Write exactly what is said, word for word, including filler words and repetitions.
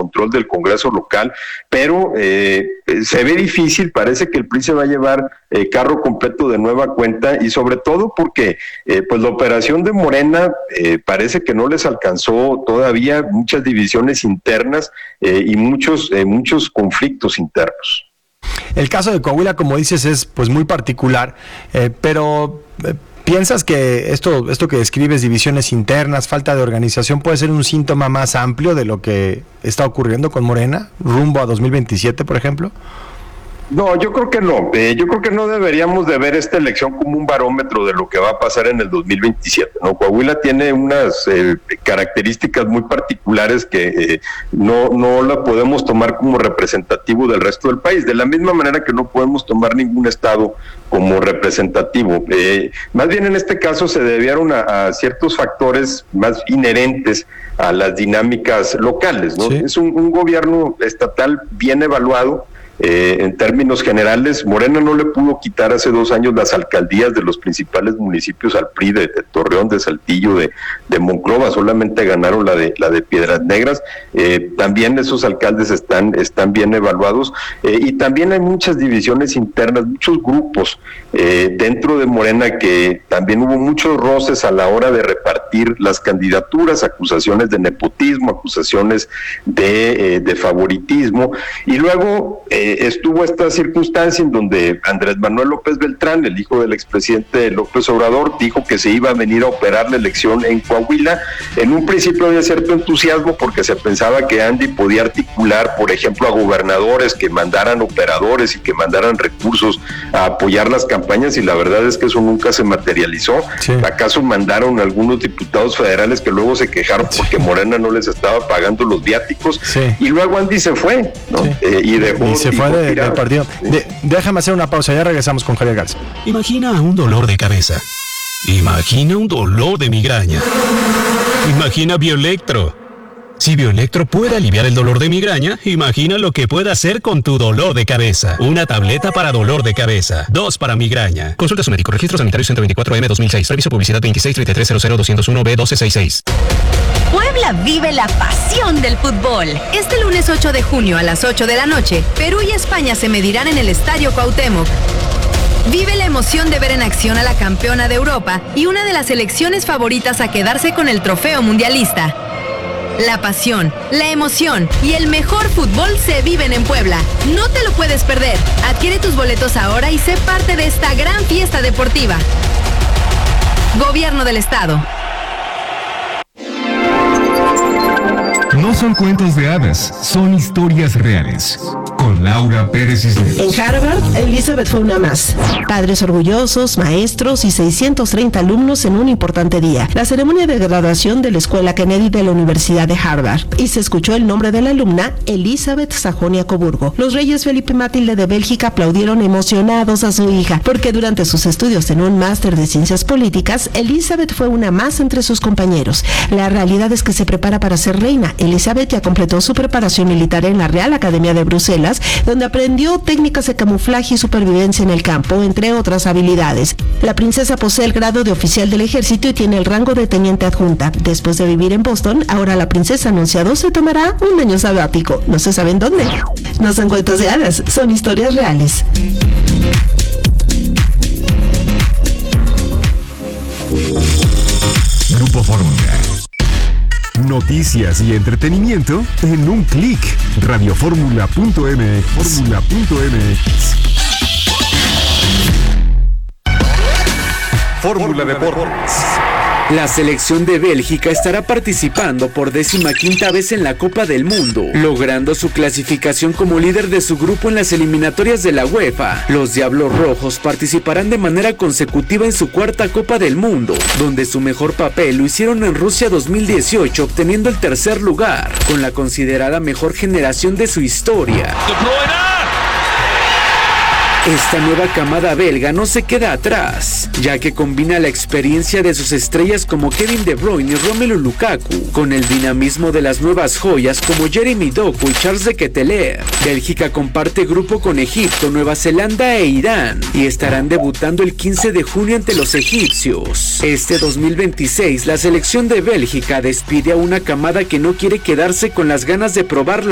control del Congreso local, pero eh, se ve difícil, parece que el P R I se va a llevar eh, carro completo de nueva cuenta, y sobre todo porque eh, pues la operación de Morena eh, parece que no les alcanzó todavía, muchas divisiones internas eh, y muchos, eh, muchos conflictos internos. El caso de Coahuila, como dices, es pues muy particular, eh, pero eh, ¿piensas que esto, esto que describes, divisiones internas, falta de organización, puede ser un síntoma más amplio de lo que está ocurriendo con Morena, rumbo a dos mil veintisiete, por ejemplo? No, yo creo que no. Eh, yo creo que no deberíamos de ver esta elección como un barómetro de lo que va a pasar en el dos mil veintisiete, ¿no? Coahuila tiene unas eh, características muy particulares que eh, no, no la podemos tomar como representativo del resto del país, de la misma manera que no podemos tomar ningún estado como representativo. Eh, más bien en este caso se debieron a, a ciertos factores más inherentes a las dinámicas locales, ¿no? Sí. Es un, un gobierno estatal bien evaluado. Eh, en términos generales, Morena no le pudo quitar hace dos años las alcaldías de los principales municipios al P R I, de, de Torreón, de Saltillo, de, de Monclova, solamente ganaron la de la de Piedras Negras. Eh, también esos alcaldes están, están bien evaluados, eh, y también hay muchas divisiones internas, muchos grupos eh, dentro de Morena, que también hubo muchos roces a la hora de repartir las candidaturas, acusaciones de nepotismo, acusaciones de, eh, de favoritismo, y luego eh, estuvo esta circunstancia en donde Andrés Manuel López Beltrán, el hijo del expresidente López Obrador, dijo que se iba a venir a operar la elección en Coahuila. En un principio había cierto entusiasmo porque se pensaba que Andy podía articular, por ejemplo, a gobernadores que mandaran operadores y que mandaran recursos a apoyar las campañas, y la verdad es que eso nunca se materializó. Sí. ¿Acaso mandaron algunos diputados federales que luego se quejaron porque Morena no les estaba pagando los viáticos? Sí. Y luego Andy se fue, ¿no? Sí. Eh, y dejó... Y se fue de, del partido. De, déjame hacer una pausa, ya regresamos con Javier Garza. Imagina un dolor de cabeza. Imagina un dolor de migraña. Imagina Bioelectro. Si Bioelectro puede aliviar el dolor de migraña, imagina lo que puede hacer con tu dolor de cabeza. Una tableta para dolor de cabeza, dos para migraña. Consulta a su médico. Registro sanitario ciento veinticuatro M dos mil seis. Reviso publicidad veintiséis treinta y tres cero cero dos cero uno B doce sesenta y seis. Puebla vive la pasión del fútbol. Este lunes ocho de junio a las ocho de la noche, Perú y España se medirán en el Estadio Cuauhtémoc. Vive la emoción de ver en acción a la campeona de Europa y una de las selecciones favoritas a quedarse con el trofeo mundialista. La pasión, la emoción y el mejor fútbol se viven en Puebla. No te lo puedes perder. Adquiere tus boletos ahora y sé parte de esta gran fiesta deportiva. Gobierno del Estado. No son cuentos de hadas, son historias reales. Con Laura Pérez Cisneros. En Harvard, Elizabeth fue una más. Padres orgullosos, maestros y seiscientos treinta alumnos en un importante día. La ceremonia de graduación de la Escuela Kennedy de la Universidad de Harvard. Y se escuchó el nombre de la alumna, Elizabeth Sajonia-Coburgo. Los reyes Felipe y Matilde de Bélgica aplaudieron emocionados a su hija, porque durante sus estudios en un máster de ciencias políticas, Elizabeth fue una más entre sus compañeros. La realidad es que se prepara para ser reina. Elizabeth ya completó su preparación militar en la Real Academia de Bruselas, donde aprendió técnicas de camuflaje y supervivencia en el campo, entre otras habilidades. La princesa posee el grado de oficial del ejército y tiene el rango de teniente adjunta. Después de vivir en Boston, ahora la princesa anunciado se tomará un año sabático. No se sabe en dónde. No son cuentos de hadas, son historias reales. Grupo Fórmula. Noticias y entretenimiento en un clic. radioformula punto m x. Fórmula punto m x. Fórmula Deportes. La selección de Bélgica estará participando por décima quinta vez en la Copa del Mundo, logrando su clasificación como líder de su grupo en las eliminatorias de la UEFA. Los Diablos Rojos participarán de manera consecutiva en su cuarta Copa del Mundo, donde su mejor papel lo hicieron en Rusia dos mil dieciocho, obteniendo el tercer lugar, con la considerada mejor generación de su historia. Esta nueva camada belga no se queda atrás, ya que combina la experiencia de sus estrellas como Kevin De Bruyne y Romelu Lukaku, con el dinamismo de las nuevas joyas como Jeremy Doku y Charles de Ketelaere. Bélgica comparte grupo con Egipto, Nueva Zelanda e Irán, y estarán debutando el quince de junio ante los egipcios. Este dos mil veintiséis, la selección de Bélgica despide a una camada que no quiere quedarse con las ganas de probar la